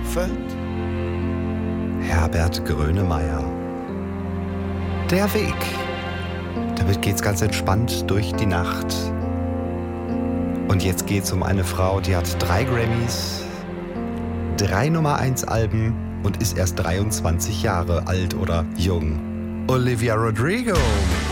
Zielfeld? Herbert Grönemeyer. Der Weg. Damit geht's ganz entspannt durch die Nacht. Und jetzt geht's um eine Frau, die hat 3 Grammys, 3 Nummer-1-Alben und ist erst 23 Jahre alt oder jung. Olivia Rodrigo.